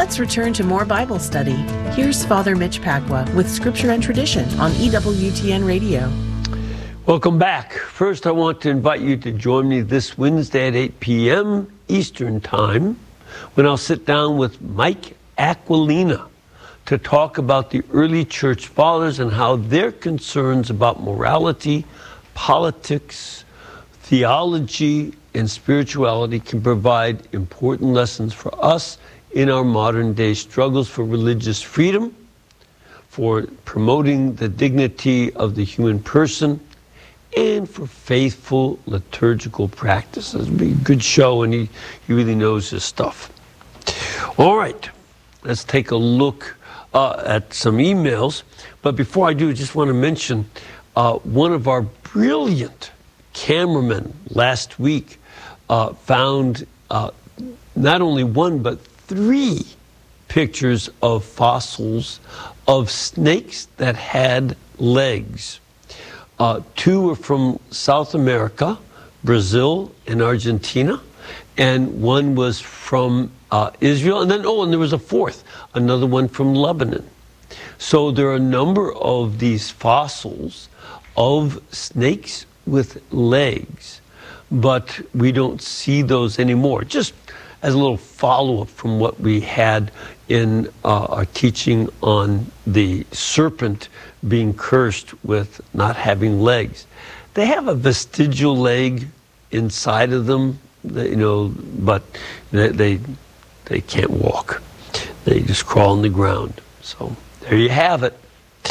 Let's return to more Bible study. Here's Father Mitch Pacwa with Scripture and Tradition on EWTN Radio. Welcome back. First, I want to invite you to join me this Wednesday at 8 p.m. Eastern Time when I'll sit down with Mike Aquilina to talk about the early church fathers and how their concerns about morality, politics, theology, and spirituality can provide important lessons for us in our modern day struggles for religious freedom, for promoting the dignity of the human person, and for faithful liturgical practices. It'll be a good show, and he really knows his stuff. All right, let's take a look at some emails. But before I do, I just want to mention one of our brilliant cameramen last week found not only one, but 3 pictures of fossils of snakes that had legs. 2 were from South America, Brazil and Argentina, and 1 was from Israel, and then and there was a 4th, another one from Lebanon. So there are a number of these fossils of snakes with legs, but we don't see those anymore. Just as a little follow-up from what we had in our teaching on the serpent being cursed with not having legs. They have a vestigial leg inside of them, but they can't walk. They just crawl on the ground. So there you have it.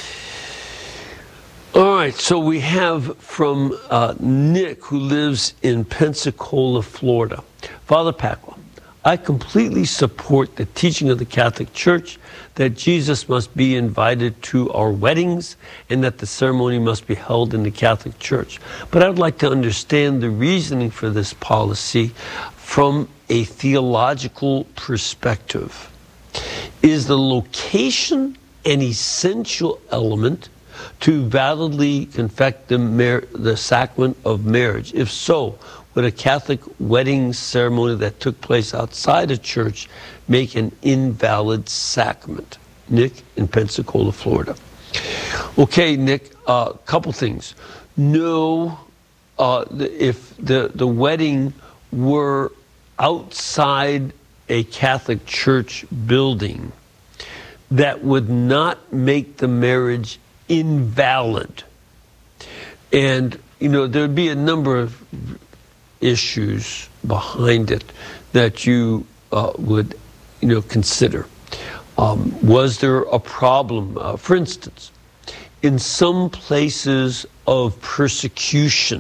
All right, so we have from Nick, who lives in Pensacola, Florida. Father Pacwa, I completely support the teaching of the Catholic Church that Jesus must be invited to our weddings and that the ceremony must be held in the Catholic Church. But I would like to understand the reasoning for this policy from a theological perspective. Is the location an essential element to validly confect the sacrament of marriage? If so, would a Catholic wedding ceremony that took place outside a church make an invalid sacrament? Nick in Pensacola, Florida. Okay, Nick, a couple things. No, if the wedding were outside a Catholic church building, that would not make the marriage invalid. And, there'd be a number of issues behind it that you would, consider. Was there a problem? For instance, in some places of persecution,